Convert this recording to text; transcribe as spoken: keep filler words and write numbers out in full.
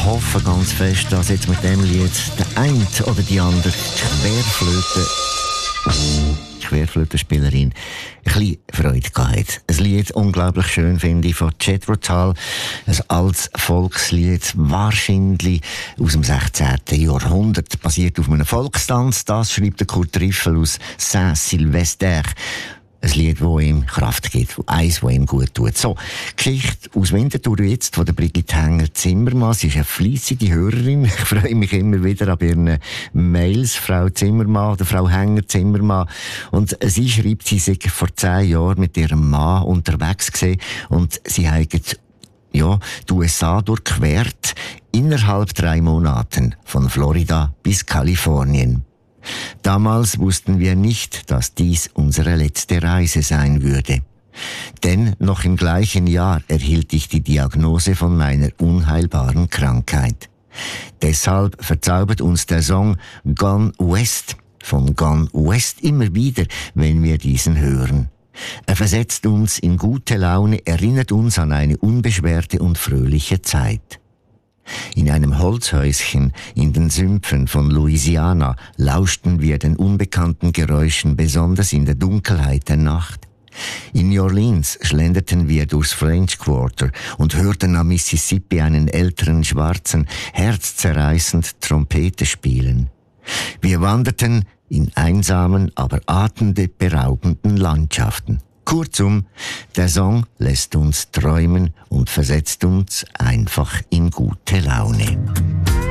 hoffe ganz fest, dass jetzt mit dem Lied der eine oder die andere Querflöte, Querflötenspielerin ein bisschen Freude gehabt. Ein Lied, unglaublich schön, finde ich, von Jethro Tull. Ein altes Volkslied, wahrscheinlich aus dem sechzehnten Jahrhundert, basiert auf einem Volkstanz. Das schreibt der Kurt Riffel aus Saint-Sylvester. Ein Lied, das ihm Kraft gibt, eins, das ihm gut tut. So, Geschichte aus Winterthur jetzt von der Brigitte Hänger-Zimmermann. Sie ist eine fleissige Hörerin. Ich freue mich immer wieder an ihren Mails, Frau Zimmermann oder Frau Hänger-Zimmermann. Und sie schreibt, sie sei vor zehn Jahren mit ihrem Mann unterwegs gewesen und sie haben ja, die U S A durchquert innerhalb drei Monaten von Florida bis Kalifornien. Damals wussten wir nicht, dass dies unsere letzte Reise sein würde. Denn noch im gleichen Jahr erhielt ich die Diagnose von meiner unheilbaren Krankheit. Deshalb verzaubert uns der Song Gone West von Gone West immer wieder, wenn wir diesen hören. Er versetzt uns in gute Laune, erinnert uns an eine unbeschwerte und fröhliche Zeit. In einem Holzhäuschen in den Sümpfen von Louisiana lauschten wir den unbekannten Geräuschen, besonders in der Dunkelheit der Nacht. In New Orleans schlenderten wir durchs French Quarter und hörten am Mississippi einen älteren Schwarzen herzzerreißend Trompete spielen. Wir wanderten in einsamen, aber atemberaubenden Landschaften. Kurzum, der Song lässt uns träumen und versetzt uns einfach in gute Laune.